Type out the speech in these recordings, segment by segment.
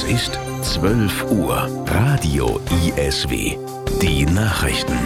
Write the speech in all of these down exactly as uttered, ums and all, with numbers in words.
ist zwölf Uhr. Radio I S W. Die Nachrichten.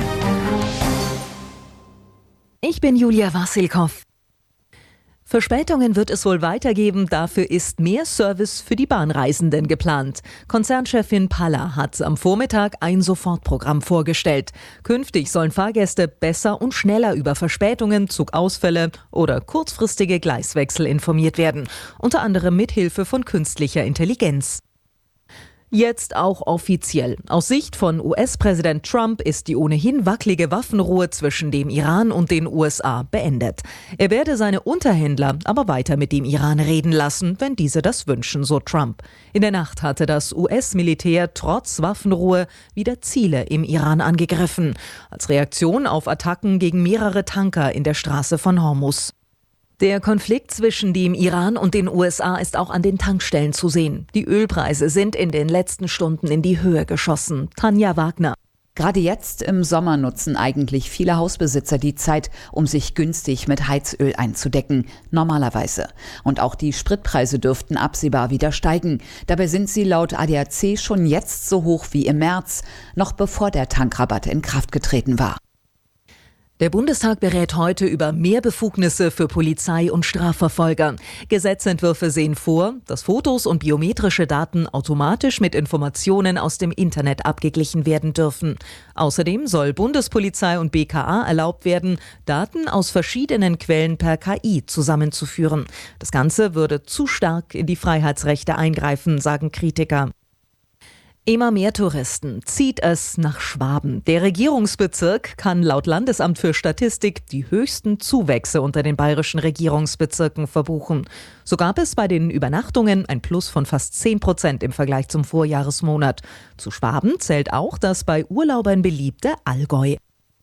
Ich bin Julia Wassilkow. Verspätungen wird es wohl weitergeben, dafür ist mehr Service für die Bahnreisenden geplant. Konzernchefin Palla hat am Vormittag ein Sofortprogramm vorgestellt. Künftig sollen Fahrgäste besser und schneller über Verspätungen, Zugausfälle oder kurzfristige Gleiswechsel informiert werden, unter anderem mit Hilfe von künstlicher Intelligenz. Jetzt auch offiziell. Aus Sicht von U S-Präsident Trump ist die ohnehin wackelige Waffenruhe zwischen dem Iran und den U S A beendet. Er werde seine Unterhändler aber weiter mit dem Iran reden lassen, wenn diese das wünschen, so Trump. In der Nacht hatte das U S-Militär trotz Waffenruhe wieder Ziele im Iran angegriffen, als Reaktion auf Attacken gegen mehrere Tanker in der Straße von Hormuz. Der Konflikt zwischen dem Iran und den U S A ist auch an den Tankstellen zu sehen. Die Ölpreise sind in den letzten Stunden in die Höhe geschossen. Tanja Wagner. Gerade jetzt im Sommer nutzen eigentlich viele Hausbesitzer die Zeit, um sich günstig mit Heizöl einzudecken. Normalerweise. Und auch die Spritpreise dürften absehbar wieder steigen. Dabei sind sie laut A D A C schon jetzt so hoch wie im März, noch bevor der Tankrabatt in Kraft getreten war. Der Bundestag berät heute über mehr Befugnisse für Polizei und Strafverfolger. Gesetzentwürfe sehen vor, dass Fotos und biometrische Daten automatisch mit Informationen aus dem Internet abgeglichen werden dürfen. Außerdem soll Bundespolizei und B K A erlaubt werden, Daten aus verschiedenen Quellen per K I zusammenzuführen. Das Ganze würde zu stark in die Freiheitsrechte eingreifen, sagen Kritiker. Immer mehr Touristen zieht es nach Schwaben. Der Regierungsbezirk kann laut Landesamt für Statistik die höchsten Zuwächse unter den bayerischen Regierungsbezirken verbuchen. So gab es bei den Übernachtungen ein Plus von fast zehn Prozent im Vergleich zum Vorjahresmonat. Zu Schwaben zählt auch das bei Urlaubern beliebte Allgäu.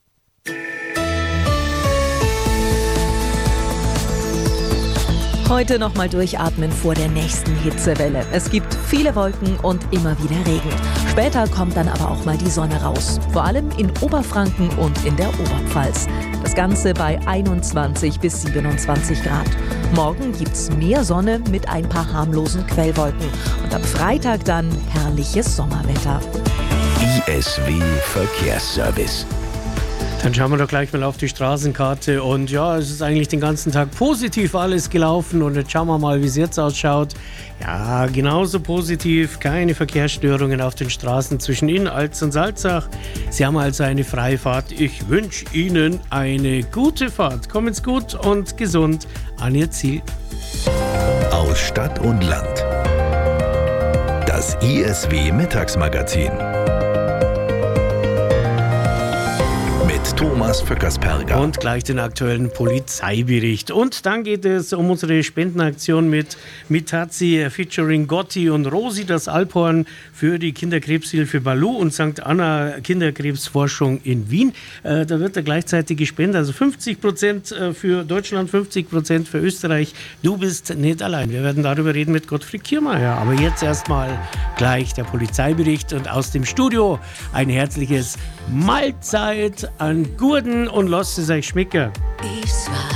Heute nochmal durchatmen vor der nächsten Hitzewelle. Es gibt viele Wolken und immer wieder Regen. Später kommt dann aber auch mal die Sonne raus. Vor allem in Oberfranken und in der Oberpfalz. Das Ganze bei einundzwanzig bis siebenundzwanzig Grad. Morgen gibt's mehr Sonne mit ein paar harmlosen Quellwolken. Und am Freitag dann herrliches Sommerwetter. I S W Verkehrsservice. Dann schauen wir doch gleich mal auf die Straßenkarte und ja, es ist eigentlich den ganzen Tag positiv alles gelaufen und jetzt schauen wir mal, wie es jetzt ausschaut. Ja, genauso positiv, keine Verkehrsstörungen auf den Straßen zwischen Innalz und Salzach. Sie haben also eine Freifahrt. Ich wünsche Ihnen eine gute Fahrt. Kommen Sie gut und gesund an Ihr Ziel. Aus Stadt und Land. Das I S W Mittagsmagazin. Thomas Föckersperger. Und gleich den aktuellen Polizeibericht. Und dann geht es um unsere Spendenaktion mit Mitazi featuring Gotti und Rosi, das Alphorn für die Kinderkrebshilfe Balu und Sankt Anna Kinderkrebsforschung in Wien. Äh, da wird da gleichzeitig gespendet, also fünfzig Prozent für Deutschland, fünfzig Prozent für Österreich. Du bist nicht allein. Wir werden darüber reden mit Gottfried Kiermaier. Aber jetzt erstmal gleich der Polizeibericht und aus dem Studio ein herzliches Mahlzeit an Gurden und lasst es euch schmecken.